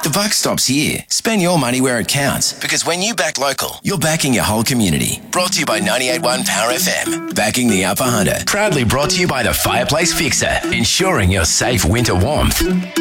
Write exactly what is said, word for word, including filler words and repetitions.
The buck stops here. Spend your money where it counts, because when you back local, you're backing your whole community. Brought to you by ninety-eight point one Power F M. Backing the Upper Hunter. Proudly brought to you by the Fireplace Fixer, ensuring your safe winter warmth.